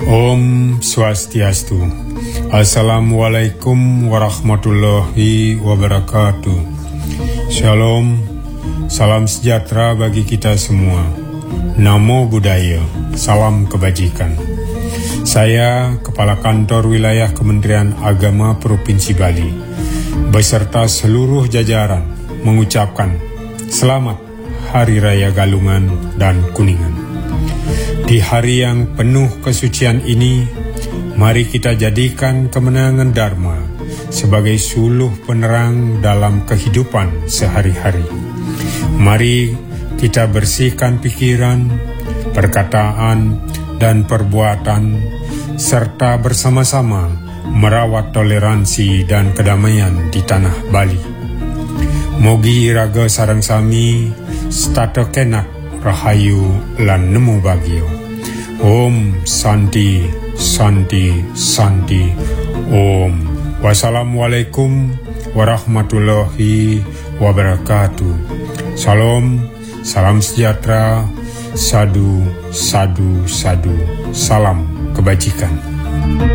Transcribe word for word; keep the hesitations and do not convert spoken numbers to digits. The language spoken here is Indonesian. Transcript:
Om Swastiastu. Assalamualaikum warahmatullahi wabarakatuh. Shalom, salam sejahtera bagi kita semua. Namo Buddhaya, salam kebajikan. Saya Kepala Kantor Wilayah Kementerian Agama Provinsi Bali beserta seluruh jajaran mengucapkan selamat Hari Raya Galungan dan Kuningan. Di hari yang penuh kesucian ini, mari kita jadikan kemenangan Dharma sebagai suluh penerang dalam kehidupan sehari-hari. Mari kita bersihkan pikiran, perkataan, dan perbuatan, serta bersama-sama merawat toleransi dan kedamaian di tanah Bali. Mogi iraga sareng sami, stata kenak rahayu lan nemu bagio. Om Santi, Santi, Santi. Om. Wassalamualaikum warahmatullahi wabarakatuh. Salam, salam sejahtera, sadu, sadu, sadu. Salam kebajikan.